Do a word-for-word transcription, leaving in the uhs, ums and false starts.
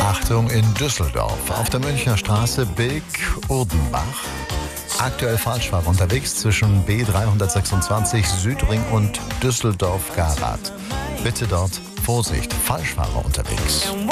Achtung in Düsseldorf. Auf der Münchner Straße Bilk-Urdenbach. Aktuell Falschfahrer unterwegs zwischen B dreihundertsechsundzwanzig Südring und Düsseldorf-Garath. Bitte dort Vorsicht, Falschfahrer unterwegs.